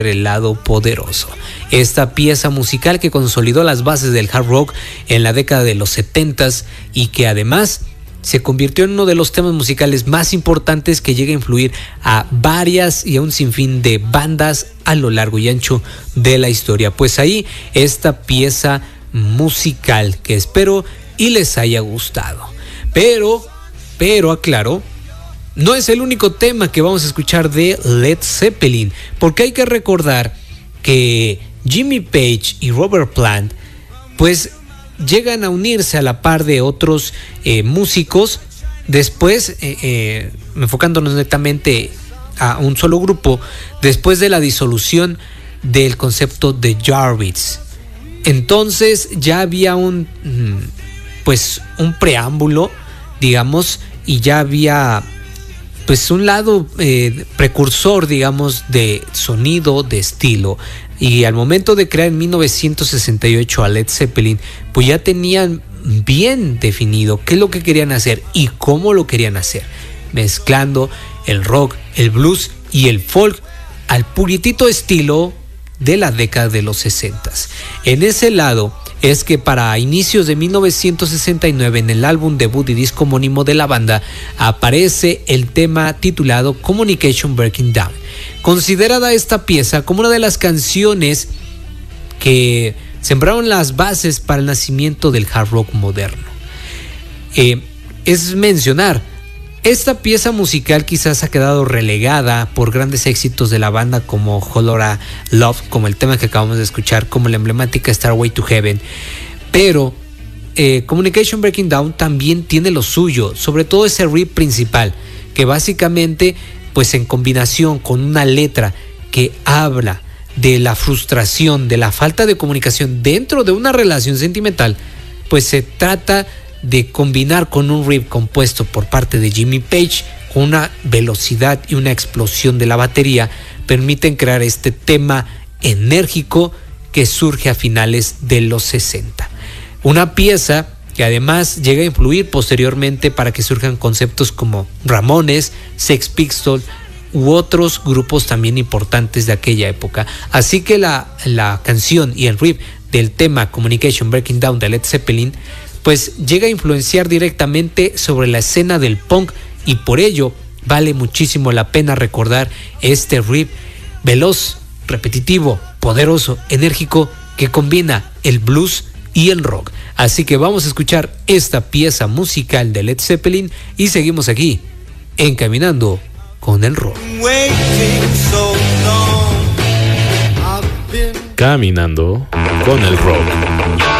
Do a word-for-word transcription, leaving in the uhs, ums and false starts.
el lado poderoso. Esta pieza musical que consolidó las bases del hard rock en la década de los setentas y que además se convirtió en uno de los temas musicales más importantes que llega a influir a varias y a un sinfín de bandas a lo largo y ancho de la historia. Pues ahí esta pieza musical que espero y les haya gustado. Pero, pero aclaro, no es el único tema que vamos a escuchar de Led Zeppelin, porque hay que recordar que Jimmy Page y Robert Plant pues llegan a unirse a la par de otros eh, músicos, después eh, eh, enfocándonos netamente a un solo grupo, después de la disolución del concepto de Jarvis. Entonces ya había un pues un preámbulo, digamos, y ya había pues un lado eh, precursor, digamos, de sonido, de estilo. Y al momento de crear en mil novecientos sesenta y ocho a Led Zeppelin, pues ya tenían bien definido qué es lo que querían hacer y cómo lo querían hacer, mezclando el rock, el blues y el folk al puritito estilo de la década de los sesentas. En ese lado es que para inicios de mil novecientos sesenta y nueve, en el álbum debut y disco homónimo de la banda, aparece el tema titulado Communication Breaking Down, considerada esta pieza como una de las canciones que sembraron las bases para el nacimiento del hard rock moderno. Eh, es mencionar, esta pieza musical quizás ha quedado relegada por grandes éxitos de la banda como Whole Lotta Love, como el tema que acabamos de escuchar, como la emblemática Starway to Heaven, pero eh, Communication Breaking Down también tiene lo suyo, sobre todo ese riff principal, que básicamente pues en combinación con una letra que habla de la frustración, de la falta de comunicación dentro de una relación sentimental, pues se trata de combinar con un riff compuesto por parte de Jimmy Page, con una velocidad y una explosión de la batería, permiten crear este tema enérgico que surge a finales de los sesenta. Una pieza que además llega a influir posteriormente para que surjan conceptos como Ramones, Sex Pistols u otros grupos también importantes de aquella época. Así que la, la canción y el riff del tema Communication Breaking Down de Led Zeppelin pues llega a influenciar directamente sobre la escena del punk, y por ello vale muchísimo la pena recordar este riff veloz, repetitivo, poderoso, enérgico que combina el blues y el rock. Así que vamos a escuchar esta pieza musical de Led Zeppelin y seguimos aquí en Caminando con el Rock. Caminando con el Rock.